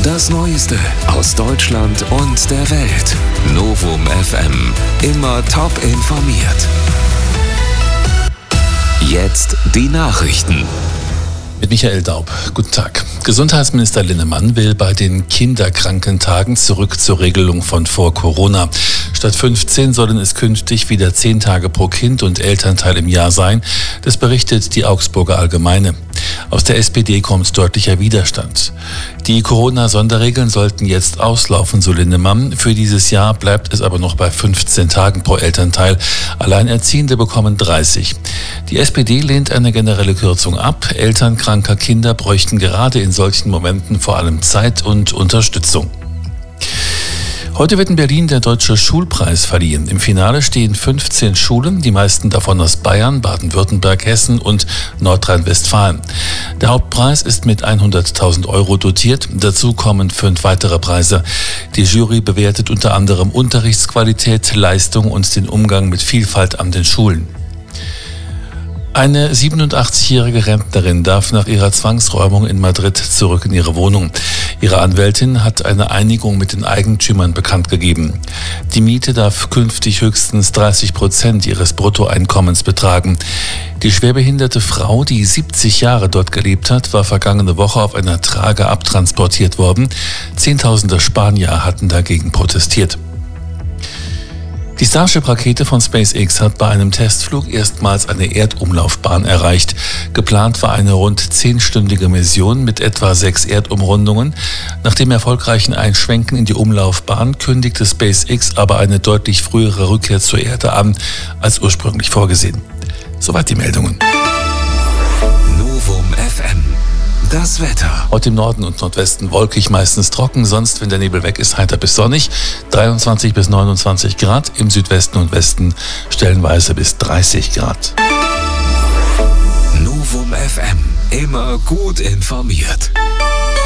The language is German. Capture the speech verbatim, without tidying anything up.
Das Neueste aus Deutschland und der Welt. Novum F M. Immer top informiert. Jetzt die Nachrichten. Mit Michael Daub. Guten Tag. Gesundheitsminister Linnemann will bei den Kinderkrankentagen zurück zur Regelung von vor Corona. Statt fünfzehn sollen es künftig wieder zehn Tage pro Kind und Elternteil im Jahr sein. Das berichtet die Augsburger Allgemeine. Aus der S P D kommt deutlicher Widerstand. Die Corona-Sonderregeln sollten jetzt auslaufen, so Linnemann. Für dieses Jahr bleibt es aber noch bei fünfzehn Tagen pro Elternteil. Alleinerziehende bekommen dreißig. Die S P D lehnt eine generelle Kürzung ab. Eltern kranker Kinder bräuchten gerade in solchen Momenten vor allem Zeit und Unterstützung. Heute wird in Berlin der Deutsche Schulpreis verliehen. Im Finale stehen fünfzehn Schulen, die meisten davon aus Bayern, Baden-Württemberg, Hessen und Nordrhein-Westfalen. Der Hauptpreis ist mit hunderttausend Euro dotiert. Dazu kommen fünf weitere Preise. Die Jury bewertet unter anderem Unterrichtsqualität, Leistung und den Umgang mit Vielfalt an den Schulen. Eine siebenundachtzigjährige Rentnerin darf nach ihrer Zwangsräumung in Madrid zurück in ihre Wohnung. Ihre Anwältin hat eine Einigung mit den Eigentümern bekannt gegeben. Die Miete darf künftig höchstens dreißig Prozent ihres Bruttoeinkommens betragen. Die schwerbehinderte Frau, die siebzig Jahre dort gelebt hat, war vergangene Woche auf einer Trage abtransportiert worden. Zehntausende Spanier hatten dagegen protestiert. Die Starship-Rakete von SpaceX hat bei einem Testflug erstmals eine Erdumlaufbahn erreicht. Geplant war eine rund zehnstündige Mission mit etwa sechs Erdumrundungen. Nach dem erfolgreichen Einschwenken in die Umlaufbahn kündigte SpaceX aber eine deutlich frühere Rückkehr zur Erde an, als ursprünglich vorgesehen. Soweit die Meldungen. Novum F M. Das Wetter. Heute im Norden und Nordwesten wolkig, meistens trocken. Sonst, wenn der Nebel weg ist, heiter bis sonnig. dreiundzwanzig bis neunundzwanzig Grad. Im Südwesten und Westen stellenweise bis dreißig Grad. Novum F M. Immer gut informiert.